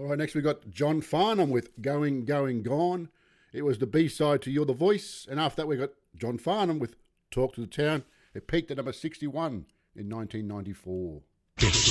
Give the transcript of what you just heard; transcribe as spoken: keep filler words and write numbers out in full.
All right, next we got John Farnham with Going, Going, Gone. It was the B-side to You're the Voice. And after that we got John Farnham with Talk to the Town. It peaked at number sixty-one in nineteen ninety-four. This